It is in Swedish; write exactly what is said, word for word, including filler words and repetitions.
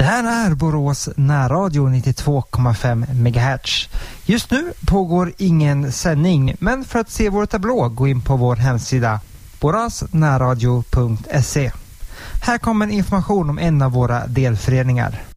Det här är Borås närradio nittiotvå komma fem megahertz. Just nu pågår ingen sändning, men för att se vår tablå gå in på vår hemsida borasnärradio punkt se. Här kommer information om en av våra delföreningar.